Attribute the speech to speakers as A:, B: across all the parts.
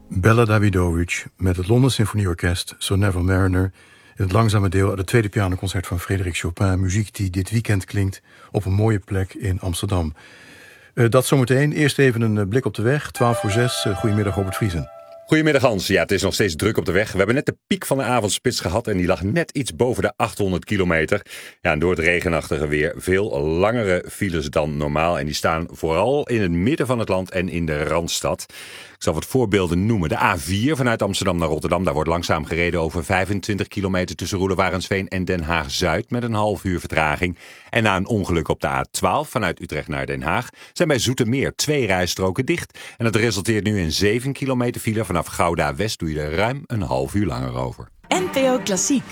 A: Bella Dawidovic met het London Symfonieorkest, So Never Mariner, in het langzame deel uit het tweede pianoconcert van Frédéric Chopin. Muziek die dit weekend klinkt op een mooie plek in Amsterdam. Dat zometeen. Eerst even een blik op de weg. 5:55. Goedemiddag, Robert Vriesen.
B: Goedemiddag Hans. Ja, het is nog steeds druk op de weg. We hebben net de piek van de avondspits gehad en die lag net iets boven de 800 kilometer. Ja, en door het regenachtige weer veel langere files dan normaal. En die staan vooral in het midden van het land en in de Randstad. Ik zal wat voorbeelden noemen. De A4 vanuit Amsterdam naar Rotterdam. Daar wordt langzaam gereden over 25 kilometer tussen Roelewarensveen en Den Haag-Zuid met een half uur vertraging. En na een ongeluk op de A12 vanuit Utrecht naar Den Haag zijn bij Zoetermeer 2 rijstroken dicht. En dat resulteert nu in 7 kilometer file. Vanaf Gouda-West doe je er ruim een half uur langer over.
C: NPO Klassiek.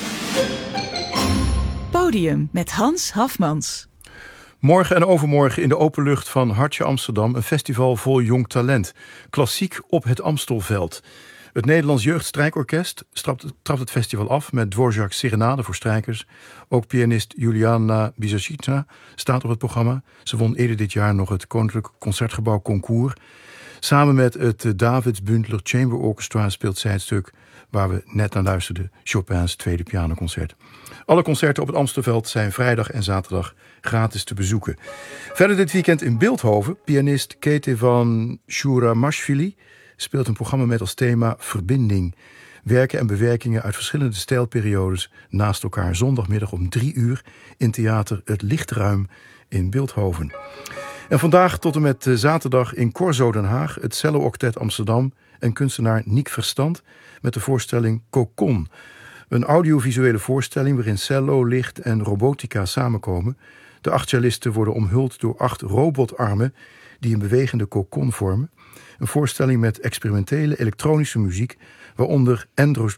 C: Podium met Hans Hafmans.
A: Morgen en overmorgen in de open lucht van Hartje Amsterdam een festival vol jong talent. Klassiek op het Amstelveld. Het Nederlands Jeugdstrijkorkest trapt het festival af met Dvorak's Serenade voor strijkers. Ook pianist Juliana Bizachita staat op het programma. Ze won eerder dit jaar nog het Koninklijk Concertgebouw Concours. Samen met het Davids Bündler Chamber Orchestra speelt zij het stuk waar we net naar luisterden, Chopin's tweede pianoconcert. Alle concerten op het Amstelveld zijn vrijdag en zaterdag gratis te bezoeken. Verder dit weekend in Bilthoven, pianist Ketevan Shuramashvili speelt een programma met als thema verbinding. Werken en bewerkingen uit verschillende stijlperiodes naast elkaar. Zondagmiddag om 3:00 in theater Het Lichtruim in Bilthoven. En vandaag tot en met zaterdag in Corso Den Haag het Cello Octet Amsterdam en kunstenaar Niek Verstand met de voorstelling Cocon. Een audiovisuele voorstelling waarin cello, licht en robotica samenkomen. De 8 cellisten worden omhuld door 8 robotarmen die een bewegende cocon vormen. Een voorstelling met experimentele elektronische muziek, waaronder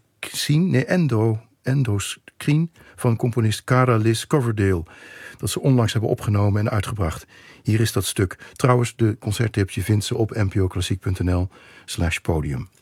A: Endoscreen van componist Cara Liz Coverdale, dat ze onlangs hebben opgenomen en uitgebracht. Hier is dat stuk. Trouwens, de concerttips, je vindt ze op npoklassiek.nl/podium.